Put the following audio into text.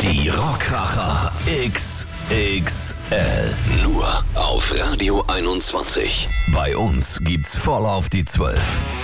Die Rockracher XXL. Nur auf Radio 21. Bei uns gibt's voll auf die 12.